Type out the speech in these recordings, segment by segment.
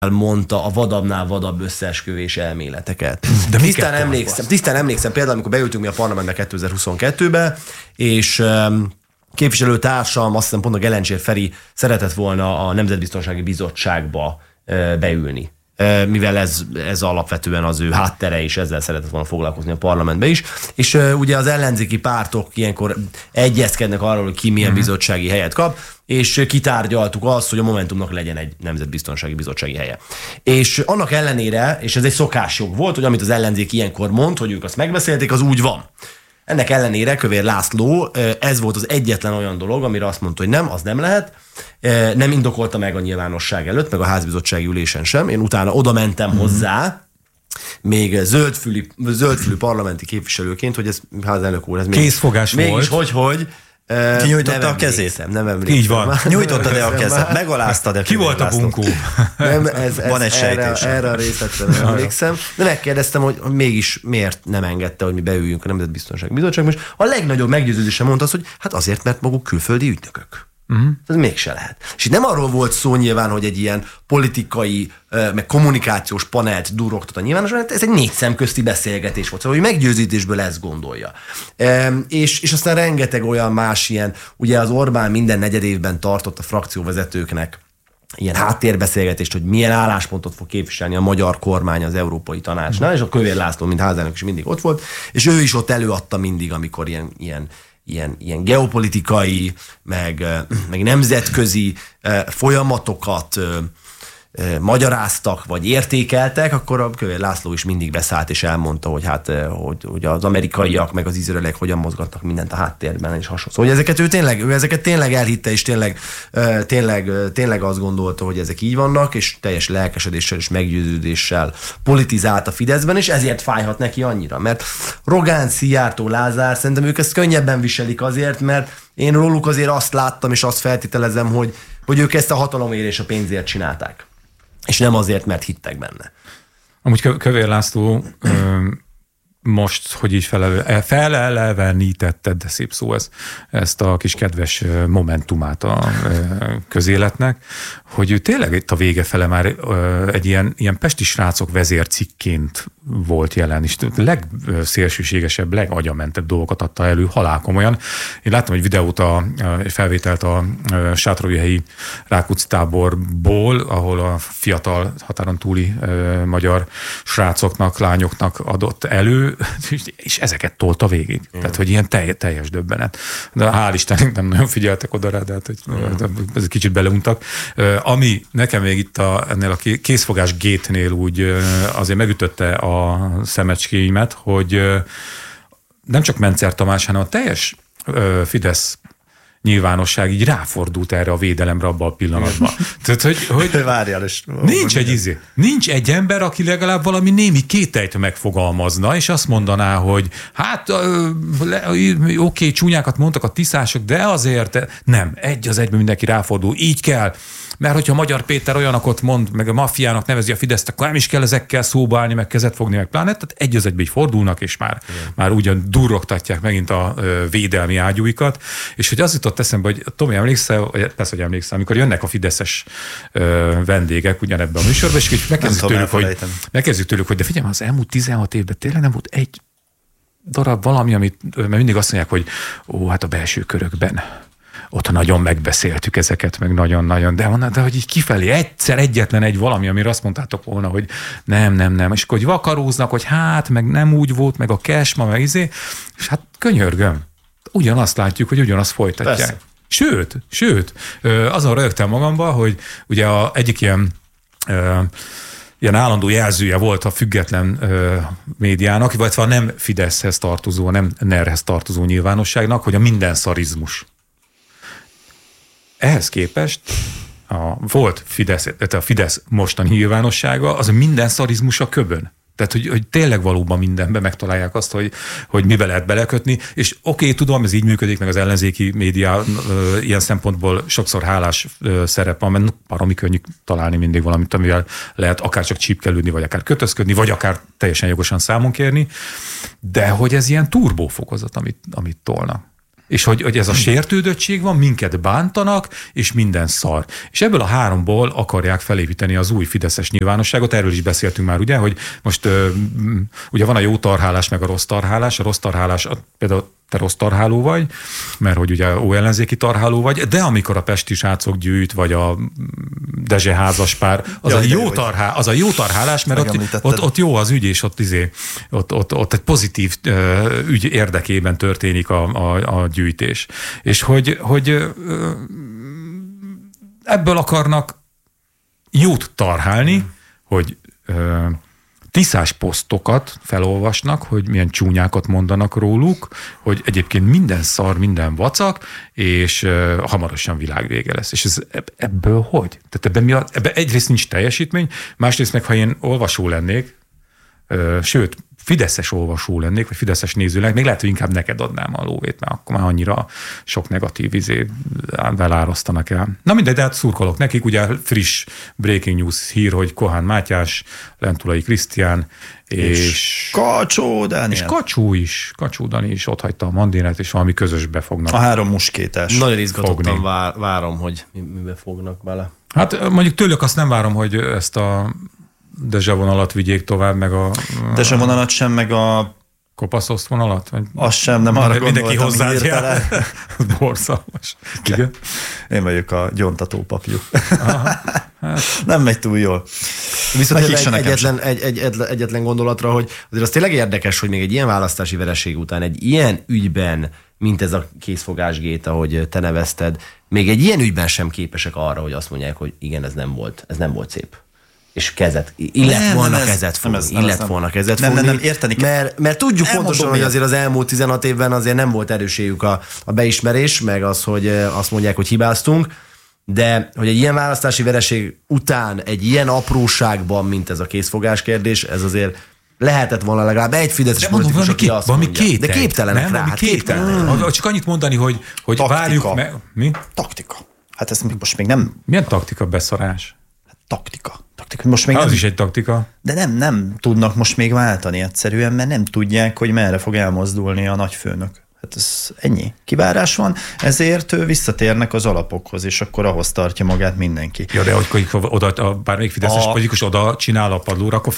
mondta a vadabbnál vadabb összeesküvés elméleteket. De tisztán emlékszem például, amikor beültünk mi a parlamentbe 2022-be, és képviselőtársam, azt hiszem pont a Gelencsér Feri szeretett volna a Nemzetbiztonsági Bizottságba beülni. Mivel ez alapvetően az ő háttere, és ezzel szeretett volna foglalkozni a parlamentbe is. És ugye az ellenzéki pártok ilyenkor egyezkednek arról, hogy ki milyen bizottsági helyet kap, és kitárgyaltuk azt, hogy a Momentumnak legyen egy Nemzetbiztonsági Bizottsági helye. És annak ellenére, és ez egy szokásjog volt, hogy amit az ellenzék ilyenkor mond, hogy ők azt megbeszélték, az úgy van. Ennek ellenére Kövér László, ez volt az egyetlen olyan dolog, amire azt mondta, hogy nem, az nem lehet, nem indokolta meg a nyilvánosság előtt, meg a házbizottsági ülésen sem. Én utána oda mentem hozzá, még zöldfülű parlamenti képviselőként, hogy ez házelnök úr, ez készfogás mégis volt. hogy kinyújtotta a kezét? Nem emlékszem. Így van. Nyújtottad-e a kezet? Megaláztad-e? Ki volt a bunkó? Van egy sejtésem. Erre a részletre nem emlékszem. De megkérdeztem, hogy mégis miért nem engedte, hogy mi beüljünk a Nemzetbiztonsági Bizottságba, és a legnagyobb meggyőződésem mondta az, hogy hát azért, mert maguk külföldi ügynökök. Ez mégse lehet. És itt nem arról volt szó nyilván, hogy egy ilyen politikai, meg kommunikációs panelt durrogtat a nyilvánosság, ez egy négy szemközti beszélgetés volt, szóval, hogy meggyőződésből ezt gondolja. És aztán rengeteg olyan más ilyen, ugye az Orbán minden negyed évben tartott a frakcióvezetőknek ilyen háttérbeszélgetést, hogy milyen álláspontot fog képviselni a magyar kormány az Európai Tanácsnál, és a Kövér László, mint házelnök is mindig ott volt, és ő is ott előadta mindig, amikor ilyen geopolitikai, meg nemzetközi folyamatokat magyaráztak, vagy értékeltek, akkor a Kövér László is mindig beszállt, és elmondta, hogy hát, hogy az amerikaiak, meg az izraeliek hogyan mozgatnak mindent a háttérben, és hasonló. Szóval, hogy ő ezeket tényleg elhitte, és tényleg azt gondolta, hogy ezek így vannak, és teljes lelkesedéssel és meggyőződéssel politizált a Fideszben, és ezért fájhat neki annyira. Mert Rogán, Szijjártó, Lázár, szerintem ők ezt könnyebben viselik azért, mert én róluk azért azt láttam, és azt feltételezem, hogy ők ezt a hatalomért és a pénzért csinálták. És nem azért, mert hittek benne. Amúgy Kövér László most, hogy így felelevenítetted, de szép szó ez, ezt a kis kedves momentumát a közéletnek, hogy ő tényleg itt a vége fele már egy ilyen pesti srácok vezércikként volt jelen, és legszélsőségesebb, legagyamentebb dolgokat adta elő, halálkomolyan. Én láttam egy videót, felvételt a Sátraújhelyi Rákóczi táborból, ahol a fiatal határon túli magyar srácoknak, lányoknak adott elő, és ezeket tolta végig. Tehát, hogy ilyen teljes döbbenet. De hál' Istennek nem nagyon figyeltek oda rá, de hát, ez egy kicsit beleuntak. Ami nekem még itt ennél a készfogás gétnél úgy azért megütötte a szemecskéimet, hogy nem csak Mencer Tamás, hanem a teljes Fidesz nyilvánosság így ráfordult erre a védelemre abban a pillanatban. Tehát, hogy várjál, nincs egy ember, aki legalább valami némi kételyt megfogalmazna, és azt mondaná, hogy hát oké, csúnyákat mondtak a tiszások, de azért nem, egy az egyben mindenki ráfordul, így kell. Mert hogyha Magyar Péter olyanokat mond, meg a maffiának nevezi a Fideszt, akkor nem is kell ezekkel szóba állni, meg kezet fogni, meg pláne, tehát egy az egyben így fordulnak, és már ugyan durrogtatják megint a védelmi ágyúikat. És hogy az jutott eszembe, hogy Tomi, emlékszel, persze, hogy emlékszel, amikor jönnek a fideszes vendégek ugyanebben a műsorban, és így megkezdjük tőlük, hogy de figyelj, az elmúlt 16 évben tényleg nem volt egy darab valami, mert mindig azt mondják, hogy hát a belső körökben ott nagyon megbeszéltük ezeket, meg nagyon-nagyon, de hogy így kifelé egyetlen egy valami, amire azt mondtátok volna, hogy nem, és akkor hogy vakaróznak, hogy hát, meg nem úgy volt, meg a kesma, meg és hát könyörgöm. Ugyanazt látjuk, hogy ugyanazt folytatják. Persze. Sőt, azon rögtem magamba, hogy ugye egyik ilyen állandó jelzője volt a független médiának, vagy a nem Fideszhez tartozó, nem NER-hez tartozó nyilvánosságnak, hogy a mindenszarizmus. Ehhez képest volt a Fidesz mostani nyilvánossága, az a mindenszarizmus a köbön. Tehát, hogy tényleg valóban mindenben megtalálják azt, hogy mivel lehet belekötni, és oké, tudom, ez így működik, meg az ellenzéki média ilyen szempontból sokszor hálás szerep van, mert baromi könnyű találni mindig valamit, amivel lehet akár csak csípkelődni, vagy akár kötözködni, vagy akár teljesen jogosan számon kérni, de hogy ez ilyen turbófokozat, amit tolnak. És hogy ez a sértődöttség van, minket bántanak, és minden szar. És ebből a háromból akarják felépíteni az új fideszes nyilvánosságot. Erről is beszéltünk már, ugye, hogy most ugye van a jó tarhálás, meg a rossz tarhálás. A rossz tarhálás, például te rossz tarháló vagy, mert hogy ugye ellenzéki tarháló vagy, de amikor a pesti srácok gyűjt, vagy a Dezse házaspár, az, az a jó tarhálás, mert ott jó az ügy, és ott egy pozitív ügy érdekében történik a gyűjtés. És hogy ebből akarnak jót tarhálni, hogy tiszás posztokat felolvasnak, hogy milyen csúnyákat mondanak róluk, hogy egyébként minden szar, minden vacak, és hamarosan világvége lesz. És ebből hogy? Tehát ebben egyrészt nincs teljesítmény, másrészt meg, ha én olvasó lennék, sőt, fideszes olvasó lennék, vagy fideszes néző lennék, még lehet, hogy inkább neked adnám a lóvét, mert akkor már annyira sok negatív árasztanak el. Na mindegy, de hát szurkolok nekik, ugye friss breaking news hír, hogy Kohán Mátyás, Lentulai Krisztián, és Kacsó Dániel. És Kacsó Dani is ott hagyta a Mandinát, és valami közösbe fognak. A 3 muskétás. Nagyon izgatottan várom, hogy mibe fognak bele. Hát mondjuk tőlük azt nem várom, hogy ezt a Dezse vonalat vigyék tovább, meg a... Dezse vonalat sem, meg a... Kopaszoszt vonalat? Vagy azt sem, nem arra mindenki gondoltam hirtelen. Borzalmas. Igen. Én vagyok a gyontató papjuk. Hát. Nem megy túl jól. Viszont egyetlen gondolatra, hogy azért az tényleg érdekes, hogy még egy ilyen választási vereség után, egy ilyen ügyben, mint ez a készfogásgét, ahogy te nevezted, még egy ilyen ügyben sem képesek arra, hogy azt mondják, hogy igen, ez nem volt szép. És illet volna kezet fogni. Nem, érteni kell. Mert tudjuk pontosan, hogy azért az elmúlt 16 évben azért nem volt erőségük a beismerés, meg az, hogy azt mondják, hogy hibáztunk, de hogy egy ilyen választási vereség után egy ilyen apróságban, mint ez a készfogás kérdés, ez azért lehetett volna legalább egy fideszes politikus, aki azt mondja. De képtelenek rá. Csak annyit mondani, hogy várjuk meg. Mi? Taktika. Hát ez most még nem... Milyen taktika beszarás? Taktika. Most még az is egy taktika. De nem tudnak most még váltani egyszerűen, mert nem tudják, hogy merre fog elmozdulni a nagyfőnök. Hát ez ennyi. Kivárás van, ezért visszatérnek az alapokhoz, és akkor ahhoz tartja magát mindenki. Ja, de hogy oda bármelyik fideszes politikus oda csinál a padlóra, akkor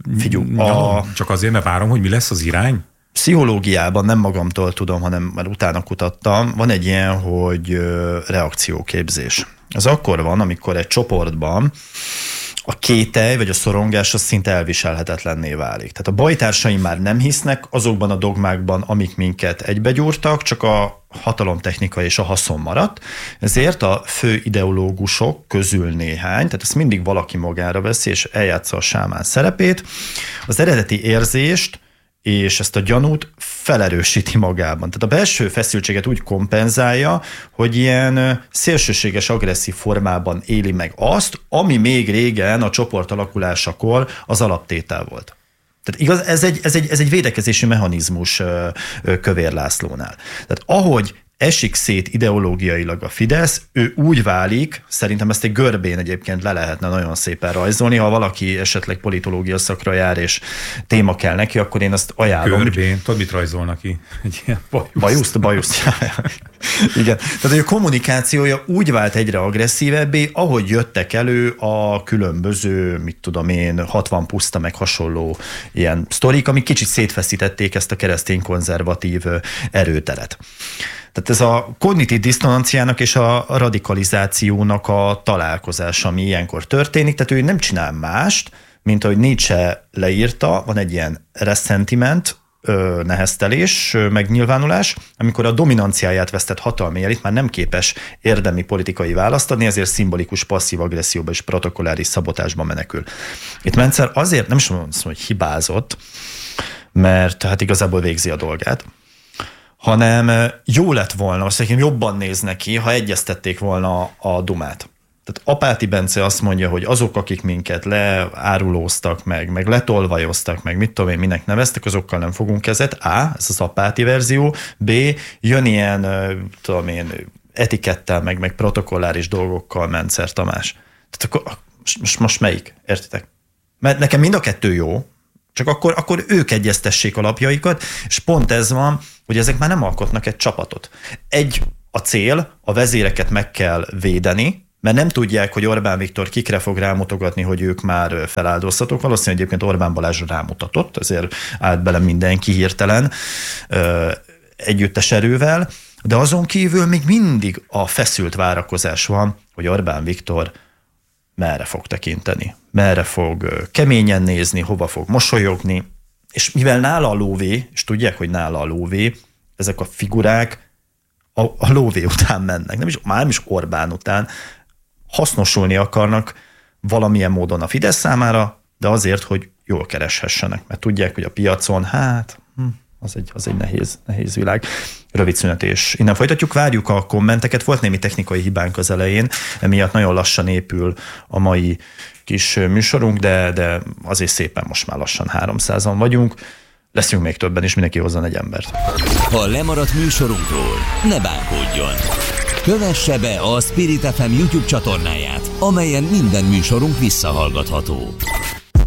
csak azért, mert várom, hogy mi lesz az irány? Pszichológiában nem magamtól tudom, hanem már utána kutattam. Van egy ilyen, hogy reakcióképzés. Az akkor van, amikor egy csoportban a kételj vagy a szorongás az szinte elviselhetetlenné válik. Tehát a bajtársaim már nem hisznek azokban a dogmákban, amik minket egybegyúrtak, csak a hatalomtechnika és a haszon maradt. Ezért a fő ideológusok közül néhány, tehát ezt mindig valaki magára veszi, és eljátsza a sámán szerepét, az eredeti érzést és ezt a gyanút felerősíti magában. Tehát a belső feszültséget úgy kompenzálja, hogy ilyen szélsőséges, agresszív formában éli meg azt, ami még régen a csoport alakulásakor az alaptétel volt. Tehát igaz, ez egy védekezési mechanizmus Kövér Lászlónál. Tehát ahogy esik szét ideológiailag a Fidesz, ő úgy válik, szerintem ezt egy görbén egyébként le lehetne nagyon szépen rajzolni, ha valaki esetleg politológia szakra jár, és téma kell neki, akkor én azt ajánlom. Görbén? Tudod, mit rajzolnak ki? Egy ilyen bajuszt. Igen. Tehát, hogy a kommunikációja úgy vált egyre agresszívebbé, ahogy jöttek elő a különböző, 60 puszta meg hasonló ilyen sztorik, amik kicsit szétfeszítették ezt a keresztény konzervatív erőteret. Tehát ez a kognitív diszonanciának és a radikalizációnak a találkozása, ami ilyenkor történik, tehát ő nem csinál mást, mint ahogy Nietzsche leírta, van egy ilyen ressentiment, neheztelés, megnyilvánulás, amikor a dominanciáját vesztett hatalmi elit már nem képes érdemi politikai választ adni, ezért szimbolikus passzív agresszióba és protokolláris szabotásba menekül. Itt Menczer azért nem is mondom, hogy hibázott, mert hát igazából végzi a dolgát, hanem jó lett volna, azt szerintem jobban néz neki, ha egyeztették volna a dumát. Tehát Apáti Bence azt mondja, hogy azok, akik minket leárulóztak meg letolvajoztak, meg mit tudom én, minek neveztek, azokkal nem fogunk kezet. A, ez az Apáti verzió. B, jön ilyen, tudom én, etikettel, meg protokolláris dolgokkal Menczer Tamás. Tehát akkor most melyik? Értitek? Mert nekem mind a kettő jó, Csak akkor ők egyeztessék alapjaikat, és pont ez van, hogy ezek már nem alkotnak egy csapatot. A cél, a vezéreket meg kell védeni, mert nem tudják, hogy Orbán Viktor kikre fog rámutogatni, hogy ők már feláldoztatók. Valószínűleg egyébként Orbán Balázsra rámutatott, ezért állt bele mindenki hirtelen együttes erővel, de azon kívül még mindig a feszült várakozás van, hogy Orbán Viktor merre fog tekinteni, merre fog keményen nézni, hova fog mosolyogni, és mivel nála a lóvé, és tudják, hogy nála a lóvé, ezek a figurák a lóvé után mennek, már nem is Orbán után, hasznosulni akarnak valamilyen módon a Fidesz számára, de azért, hogy jól kereshessenek, mert tudják, hogy a piacon, az egy nehéz világ. Rövid szünet, és innen folytatjuk. Várjuk a kommenteket. Volt némi technikai hibánk az elején, emiatt nagyon lassan épül a mai kis műsorunk, de azért szépen most már lassan 300-an vagyunk. Leszünk még többen, és mindenki hozzon egy embert. Ha lemaradt műsorunkról, ne bánkódjon! Kövesse be a Spirit FM YouTube csatornáját, amelyen minden műsorunk visszahallgatható.